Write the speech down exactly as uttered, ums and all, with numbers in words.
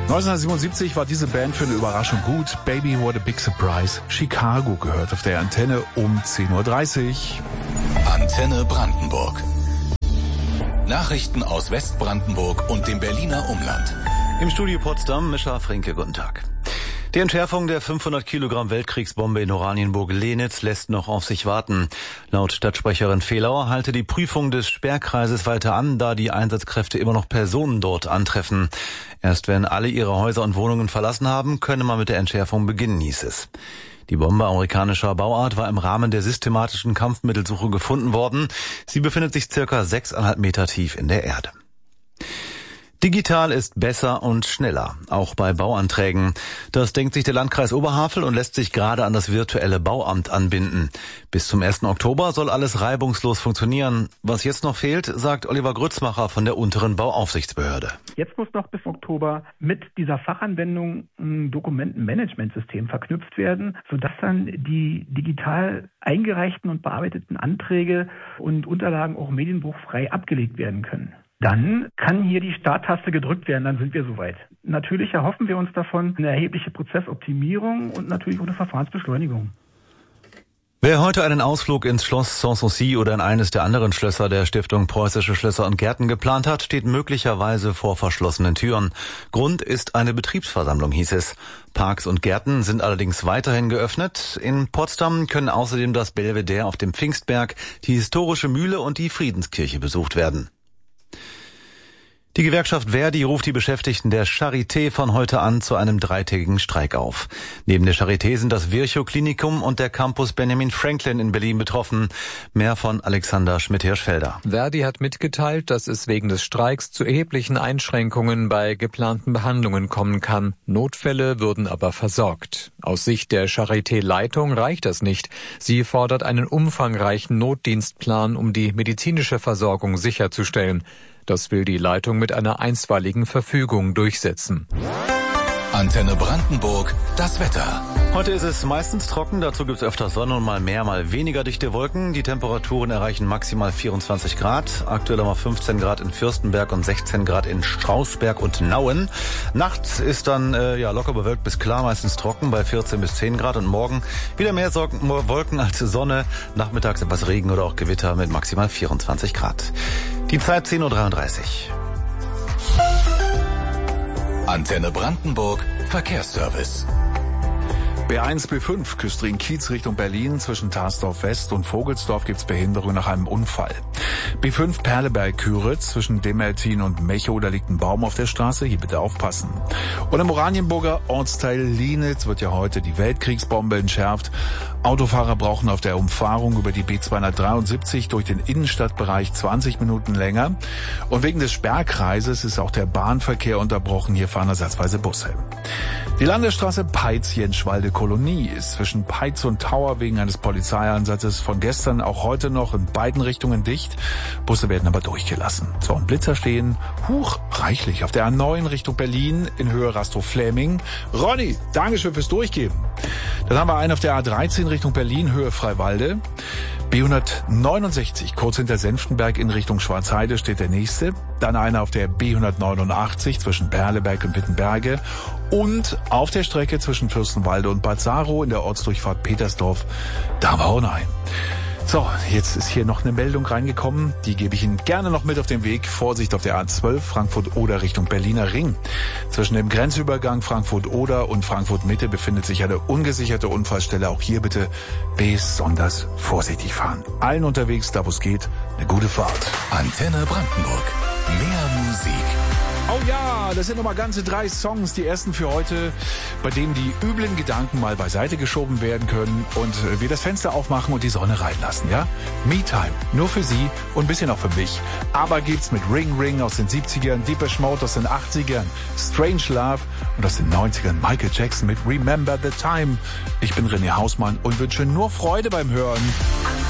neunzehnhundertsiebenundsiebzig war diese Band für eine Überraschung gut. Baby, what a big surprise. Chicago gehört auf der Antenne um zehn Uhr dreißig. Antenne Brandenburg. Nachrichten aus Westbrandenburg und dem Berliner Umland. Im Studio Potsdam, Mischa Frinke, guten Tag. Die Entschärfung der fünfhundert Kilogramm Weltkriegsbombe in Oranienburg-Lenitz lässt noch auf sich warten. Laut Stadtsprecherin Fehlauer halte die Prüfung des Sperrkreises weiter an, da die Einsatzkräfte immer noch Personen dort antreffen. Erst wenn alle ihre Häuser und Wohnungen verlassen haben, könne man mit der Entschärfung beginnen, hieß es. Die Bombe amerikanischer Bauart war im Rahmen der systematischen Kampfmittelsuche gefunden worden. Sie befindet sich circa sechseinhalb Meter tief in der Erde. Digital ist besser und schneller, auch bei Bauanträgen. Das denkt sich der Landkreis Oberhavel und lässt sich gerade an das virtuelle Bauamt anbinden. Bis zum ersten Oktober soll alles reibungslos funktionieren. Was jetzt noch fehlt, sagt Oliver Grützmacher von der unteren Bauaufsichtsbehörde. Jetzt muss noch bis Oktober mit dieser Fachanwendung ein Dokumentenmanagementsystem verknüpft werden, sodass dann die digital eingereichten und bearbeiteten Anträge und Unterlagen auch medienbruchfrei abgelegt werden können. Dann kann hier die Starttaste gedrückt werden, dann sind wir soweit. Natürlich erhoffen wir uns davon eine erhebliche Prozessoptimierung und natürlich auch eine Verfahrensbeschleunigung. Wer heute einen Ausflug ins Schloss Sanssouci oder in eines der anderen Schlösser der Stiftung Preußische Schlösser und Gärten geplant hat, steht möglicherweise vor verschlossenen Türen. Grund ist eine Betriebsversammlung, hieß es. Parks und Gärten sind allerdings weiterhin geöffnet. In Potsdam können außerdem das Belvedere auf dem Pfingstberg, die historische Mühle und die Friedenskirche besucht werden. Die Gewerkschaft Verdi ruft die Beschäftigten der Charité von heute an zu einem dreitägigen Streik auf. Neben der Charité sind das Virchow-Klinikum und der Campus Benjamin Franklin in Berlin betroffen. Mehr von Alexander Schmidt-Hirschfelder. Verdi hat mitgeteilt, dass es wegen des Streiks zu erheblichen Einschränkungen bei geplanten Behandlungen kommen kann. Notfälle würden aber versorgt. Aus Sicht der Charité-Leitung reicht das nicht. Sie fordert einen umfangreichen Notdienstplan, um die medizinische Versorgung sicherzustellen. Das will die Leitung mit einer einstweiligen Verfügung durchsetzen. Antenne Brandenburg, das Wetter. Heute ist es meistens trocken, dazu gibt es öfter Sonne und mal mehr, mal weniger dichte Wolken. Die Temperaturen erreichen maximal vierundzwanzig Grad. Aktuell haben wir fünfzehn Grad in Fürstenberg und sechzehn Grad in Strausberg und Nauen. Nachts ist dann äh, ja locker bewölkt bis klar, meistens trocken bei vierzehn bis zehn Grad. Und morgen wieder mehr Wolken als Sonne. Nachmittags etwas Regen oder auch Gewitter mit maximal vierundzwanzig Grad. Die Zeit zehn Uhr dreiunddreißig. Antenne Brandenburg, Verkehrsservice. B eins, B fünf, Küstrin-Kiez Richtung Berlin. Zwischen Tarsdorf West und Vogelsdorf gibt's Behinderung nach einem Unfall. B fünf, Perleberg-Küritz zwischen Demeltin und Mechow. Da liegt ein Baum auf der Straße. Hier bitte aufpassen. Und im Oranienburger Ortsteil Lienitz wird ja heute die Weltkriegsbombe entschärft. Autofahrer brauchen auf der Umfahrung über die B zweihundertdreiundsiebzig durch den Innenstadtbereich zwanzig Minuten länger. Und wegen des Sperrkreises ist auch der Bahnverkehr unterbrochen. Hier fahren ersatzweise Busse. Die Landesstraße Peitz-Jenschwalde-Kolonie ist zwischen Peitz und Tauer wegen eines Polizeieinsatzes von gestern auch heute noch in beiden Richtungen dicht. Busse werden aber durchgelassen. So, und Blitzer stehen, huch, reichlich, auf der A neun Richtung Berlin in Höhe Rastow-Fläming. Ronny, Dankeschön fürs Durchgeben. Dann haben wir einen auf der A dreizehn Richtung Berlin, Höhe Freiwalde. B hundertneunundsechzig, kurz hinter Senftenberg in Richtung Schwarzheide steht der nächste. Dann einer auf der B hundertneunundachtzig zwischen Perleberg und Wittenberge. Und auf der Strecke zwischen Fürstenwalde und Bad Saro in der Ortsdurchfahrt Petersdorf, da war auch noch ein. So, jetzt ist hier noch eine Meldung reingekommen. Die gebe ich Ihnen gerne noch mit auf den Weg. Vorsicht auf der A zwölf, Frankfurt-Oder Richtung Berliner Ring. Zwischen dem Grenzübergang Frankfurt-Oder und Frankfurt-Mitte befindet sich eine ungesicherte Unfallstelle. Auch hier bitte besonders vorsichtig fahren. Allen unterwegs, da wo es geht, eine gute Fahrt. Antenne Brandenburg. Mehr Musik. Oh ja, das sind nochmal ganze drei Songs, die ersten für heute, bei denen die üblen Gedanken mal beiseite geschoben werden können und wir das Fenster aufmachen und die Sonne reinlassen, ja? Me Time, nur für Sie und ein bisschen auch für mich. Aber geht's mit Ring Ring aus den siebzigern, Depeche Mode aus den achtzigern, Strange Love und aus den neunzigern Michael Jackson mit Remember the Time. Ich bin René Hausmann und wünsche nur Freude beim Hören.